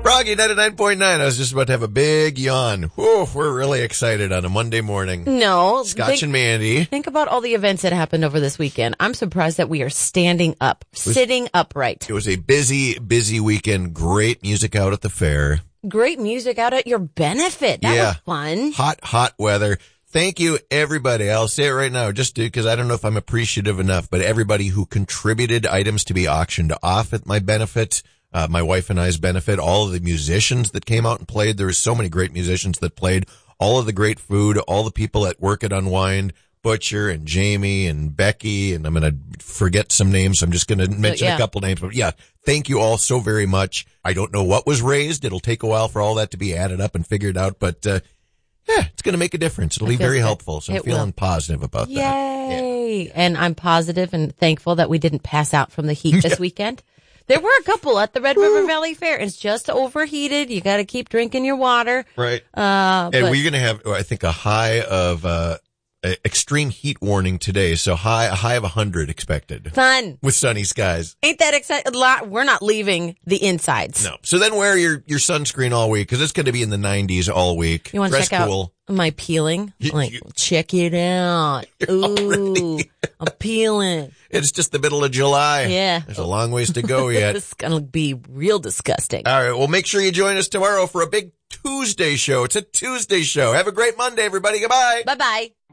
Froggy 99.9. I was just about to have a big yawn. Whoa, we're really excited on a Monday morning. No. Scotch and Mandy. Think about all the events that happened over this weekend. I'm surprised that we are standing up, sitting upright. It was a busy, busy weekend. Great music out at the fair. Great music out at your benefit. That was fun. Hot weather. Thank you, everybody. I'll say it right now, just because I don't know if I'm appreciative enough, but everybody who contributed items to be auctioned off at my benefit, my wife and I's benefit, all of the musicians that came out and played. There were so many great musicians that played, all of the great food, all the people at work at Unwind, Butcher and Jamie and Becky, and I'm going to forget some names. So I'm just going to mention a couple names, but thank you all so very much. I don't know what was raised. It'll take a while for all that to be added up and figured out, but, it's going to make a difference. It'll be very helpful. So I'm feeling positive about that. Yay. Yeah. And I'm positive and thankful that we didn't pass out from the heat this weekend. There were a couple at the Red River Valley Fair. It's just overheated. You got to keep drinking your water. Right. And we're going to have, I think, a high of, extreme heat warning today. So a high of 100 expected. Fun. With sunny skies. Ain't that exciting? We're not leaving the insides. No. So then wear your sunscreen all week, because it's going to be in the 90s all week. You want to check out my peeling? Check it out. Ooh, I'm peeling. It's just the middle of July. Yeah. There's a long ways to go yet. It's going to be real disgusting. All right. Well, make sure you join us tomorrow for a big Tuesday show. It's a Tuesday show. Have a great Monday, everybody. Goodbye. Bye-bye.